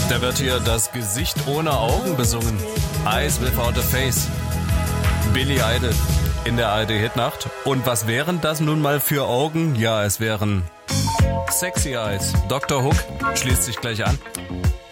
Da wird hier das Gesicht ohne Augen besungen. Eyes without a face. Billy Idol in der ARD-Hitnacht. Und was wären das nun mal für Augen? Ja, es wären Sexy Eyes. Dr. Hook schließt sich gleich an.